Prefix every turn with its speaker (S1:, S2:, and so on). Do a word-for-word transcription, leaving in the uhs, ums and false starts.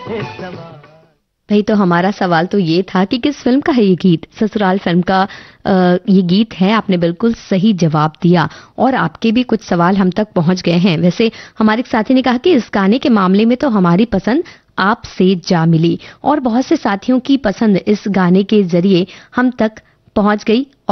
S1: भाई तो हमारा सवाल तो ये था कि किस फिल्म का है ये गीत। ससुराल फिल्म का आ, ये गीत है। आपने बिल्कुल सही जवाब दिया और आपके भी कुछ सवाल हम तक पहुंच गए हैं। वैसे हमारे साथी ने कहा कि इस गाने के मामले में तो हमारी पसंद आपसे जा मिली और बहुत से साथियों की पसंद इस गाने के जरिए हम तक पहुंच गई।